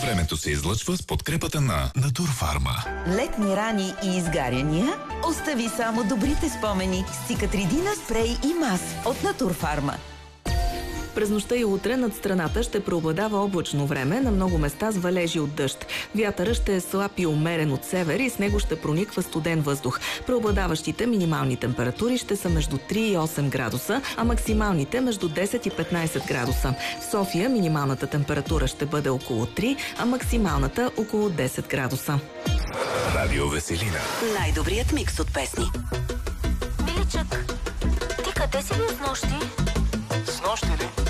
Времето се излъчва с подкрепата на Натурфарма. Летни рани и изгаряния? Остави само добрите спомени с Цикатридина спрей и мас от Натурфарма. През нощта и утре над страната ще преобладава облачно време, на много места с валежи от дъжд. Вятърът ще е слаб и умерен от север и с него ще прониква студен въздух. Преобладаващите минимални температури ще са между 3 и 8 градуса, а максималните между 10 и 15 градуса. В София минималната температура ще бъде около 3, а максималната около 10 градуса. Радио Веселина. Най-добрият микс от песни. Миличък, ти къде си бил с нощи? С нощи ли?